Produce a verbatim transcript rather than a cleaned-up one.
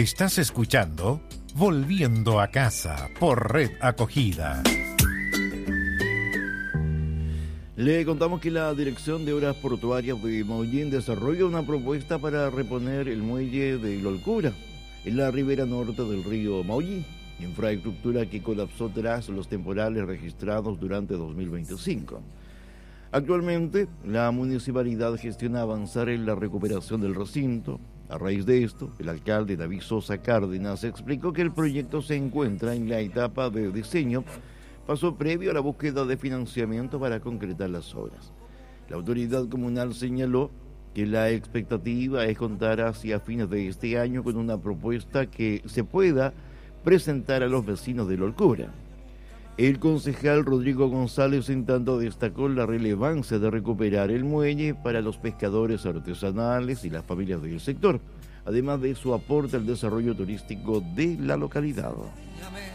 Estás escuchando Volviendo a Casa por Red Acogida. Le contamos que la Dirección de Obras Portuarias de Maullín desarrolla una propuesta para reponer el muelle de Lolcura, en la ribera norte del río Maullín, infraestructura que colapsó tras los temporales registrados durante dos mil veinticinco. Actualmente, la municipalidad gestiona avanzar en la recuperación del recinto. A raíz de esto, el alcalde David Sosa Cárdenas explicó que el proyecto se encuentra en la etapa de diseño, paso previo a la búsqueda de financiamiento para concretar las obras. La autoridad comunal señaló que la expectativa es contar hacia fines de este año con una propuesta que se pueda presentar a los vecinos de Lolcura. El concejal Rodrigo González, en tanto, destacó la relevancia de recuperar el muelle para los pescadores artesanales y las familias del sector, además de su aporte al desarrollo turístico de la localidad.